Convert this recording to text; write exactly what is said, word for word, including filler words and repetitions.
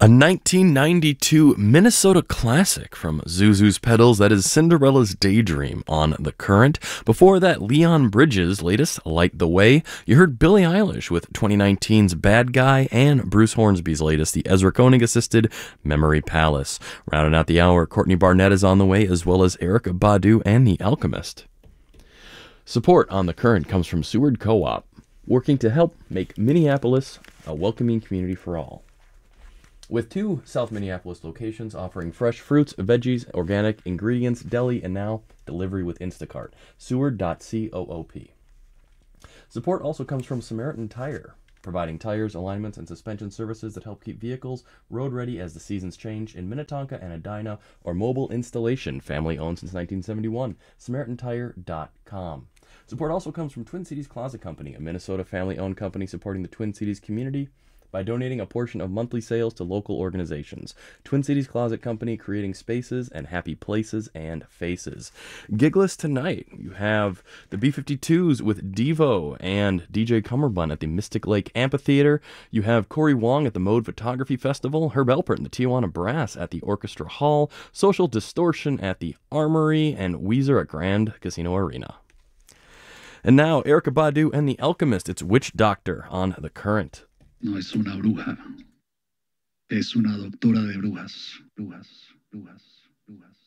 A nineteen ninety-two Minnesota classic from Zuzu's Pedals, that is Cinderella's Daydream on The Current. Before that, Leon Bridges' latest, Light the Way. You heard Billie Eilish with twenty nineteen's Bad Guy, and Bruce Hornsby's latest, the Ezra Koenig-assisted Memory Palace. Rounding out the hour, Courtney Barnett is on the way, as well as Erykah Badu and The Alchemist. Support on The Current comes from Seward Co-op, working to help make Minneapolis a welcoming community for all. With two South Minneapolis locations offering fresh fruits, veggies, organic ingredients, deli, and now delivery with Instacart. Seward dot coop. Support also comes from Samaritan Tire, providing tires, alignments, and suspension services that help keep vehicles road ready as the seasons change in Minnetonka and Edina, or mobile installation, family owned since nineteen seventy-one. Samaritan Tire dot com. Support also comes from Twin Cities Closet Company, a Minnesota family-owned company supporting the Twin Cities community by donating a portion of monthly sales to local organizations. Twin Cities Closet Company, creating spaces and happy places and faces. Gigless tonight, you have the B fifty-twos with Devo and D J Cummerbund at the Mystic Lake Amphitheater. You have Corey Wong at the Mode Photography Festival, Herb Alpert and the Tijuana Brass at the Orchestra Hall, Social Distortion at the Armory, and Weezer at Grand Casino Arena. And now, Erykah Badu and The Alchemist. It's Witch Doctor on The Current. No es una bruja, es una doctora de brujas, brujas, brujas, brujas.